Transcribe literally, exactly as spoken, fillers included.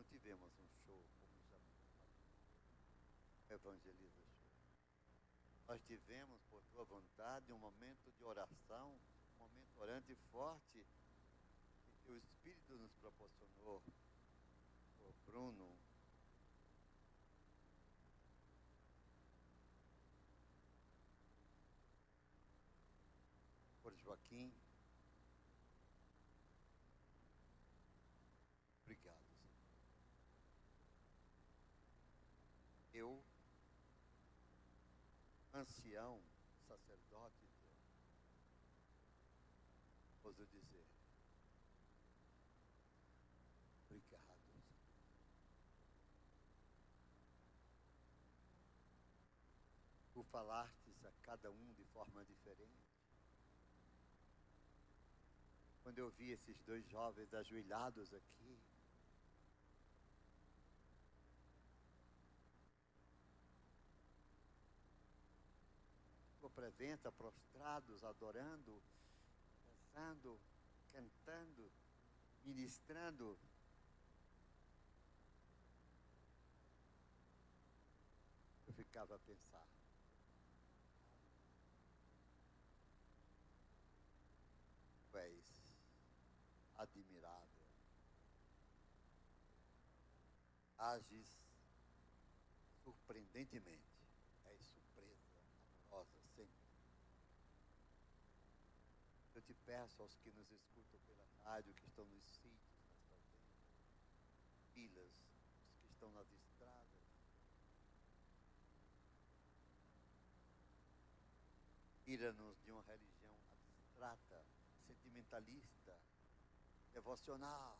tivemos um show, como já evangeliza show. Nós tivemos, por tua vontade, um momento de oração, um momento orante forte, que o Espírito nos proporcionou, por Bruno, por Joaquim. Obrigado, Senhor. Eu, ancião, sacerdote, ouso dizer, obrigado, Senhor. Tu falastes a cada um de forma diferente. Quando eu vi esses dois jovens ajoelhados aqui, tua presença, prostrados, adorando, dançando, cantando, ministrando, eu ficava a pensar, tu és admirável, ages surpreendentemente, és surpresa, amorosa, sempre. Eu te peço aos que nos escutam pela rádio, que estão nos sítios, nas fazendas, vilas, os que estão nas estradas, tira-nos de uma religião abstrata, sentimentalista, devocional,